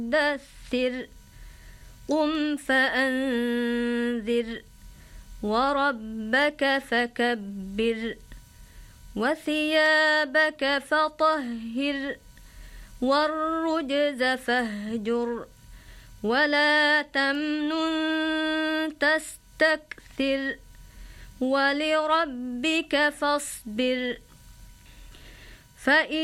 مدثر قم فأنذر وربك فكبر وثيابك فطهر والرجز فاهجر ولا تمنن تستكثر ولربك فاصبر